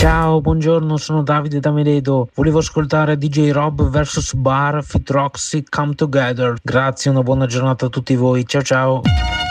Ciao, buongiorno, sono Davide da Meledo. Volevo ascoltare DJ Rob vs Bar Fit Roxy Come Together. Grazie, una buona giornata a tutti voi. Ciao ciao.